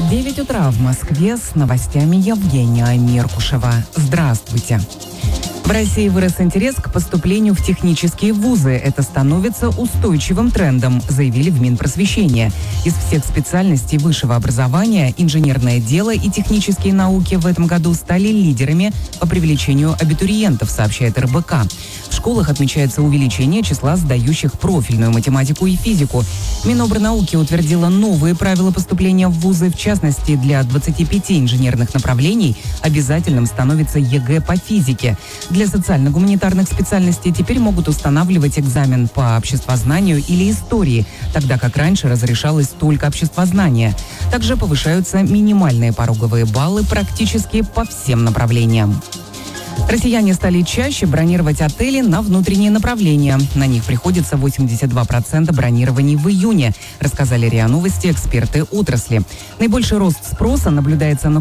9 утра в Москве, с новостями Евгения Меркушева. Здравствуйте. В России вырос интерес к поступлению в технические вузы. Это становится устойчивым трендом, заявили в Минпросвещения. Из всех специальностей высшего образования инженерное дело и технические науки в этом году стали лидерами по привлечению абитуриентов, сообщает РБК. В школах отмечается увеличение числа сдающих профильную математику и физику. Минобрнауки утвердила новые правила поступления в вузы. В частности, для 25 инженерных направлений обязательным становится ЕГЭ по физике. Для социально-гуманитарных специальностей теперь могут устанавливать экзамен по обществознанию или истории, тогда как раньше разрешалось только обществознание. Также повышаются минимальные пороговые баллы практически по всем направлениям. Россияне стали чаще бронировать отели на внутренние направления. На них приходится 82% бронирований в июне, рассказали РИА Новости эксперты отрасли. Наибольший рост спроса наблюдается на